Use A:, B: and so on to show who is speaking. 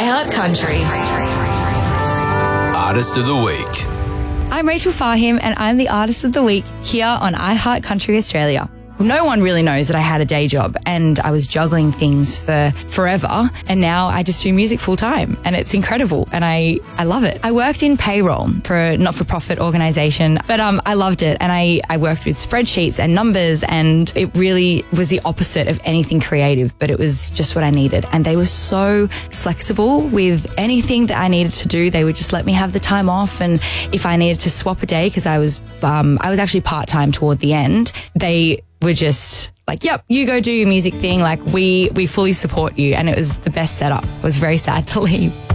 A: iHeart Country.
B: Artist of the Week.
C: I'm Rachel Fahim and I'm the Artist of the Week here on iHeart Country Australia. No one really knows that I had a day job and I was juggling things for forever, and now I just do music full time and it's incredible and I love it. I worked in payroll for a not-for-profit organisation, but I loved it, and I worked with spreadsheets and numbers, and it really was the opposite of anything creative, but it was just what I needed. And they were so flexible with anything that I needed to do. They would just let me have the time off, and if I needed to swap a day, because I was actually part-time toward the end, they were just like, yep, you go do your music thing. Like, we fully support you. And it was the best setup. I was very sad to leave.